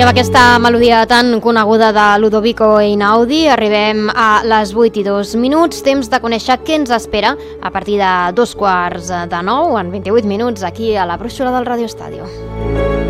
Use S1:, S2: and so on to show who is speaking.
S1: I amb aquesta melodia tan coneguda de Ludovico Einaudi arribem a les 8:02, temps de conèixer què ens espera a partir de 8:45, en 28 minuts, aquí a la brúixola del Radio Estadio.